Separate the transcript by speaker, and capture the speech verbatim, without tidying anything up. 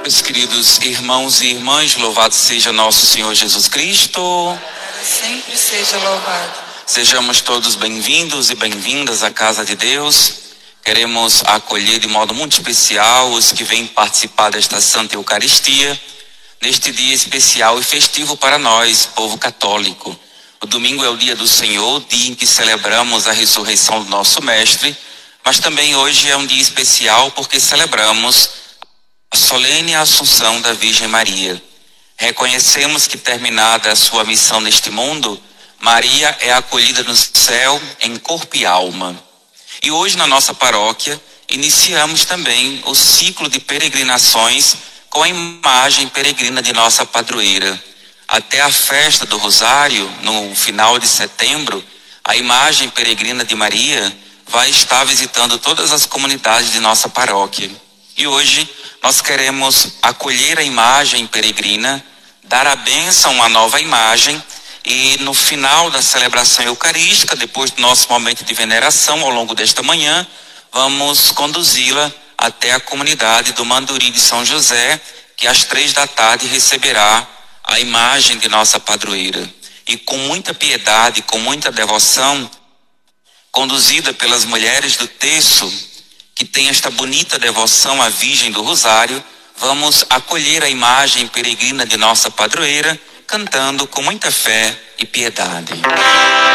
Speaker 1: Meus queridos irmãos e irmãs, louvado seja nosso Senhor Jesus Cristo.
Speaker 2: Sempre seja louvado.
Speaker 1: Sejamos todos bem-vindos e bem-vindas à casa de Deus. Queremos acolher de modo muito especial os que vêm participar desta Santa Eucaristia, neste dia especial e festivo para nós, povo católico. O domingo é o dia do Senhor, dia em que celebramos a ressurreição do nosso Mestre, mas também hoje é um dia especial porque celebramos a solene Assunção da Virgem Maria. Reconhecemos que, terminada a sua missão neste mundo, Maria é acolhida no céu em corpo e alma. E hoje na nossa paróquia iniciamos também o ciclo de peregrinações com a imagem peregrina de nossa padroeira. Até a festa do Rosário, no final de setembro, a imagem peregrina de Maria vai estar visitando todas as comunidades de nossa paróquia. E hoje nós queremos acolher a imagem peregrina, dar a bênção à nova imagem e no final da celebração eucarística, depois do nosso momento de veneração ao longo desta manhã, vamos conduzi-la até a comunidade do Manduri de São José, que às três da tarde receberá a imagem de nossa padroeira. E com muita piedade, com muita devoção, conduzida pelas mulheres do terço, que tem esta bonita devoção à Virgem do Rosário, vamos acolher a imagem peregrina de nossa padroeira, cantando com muita fé e piedade.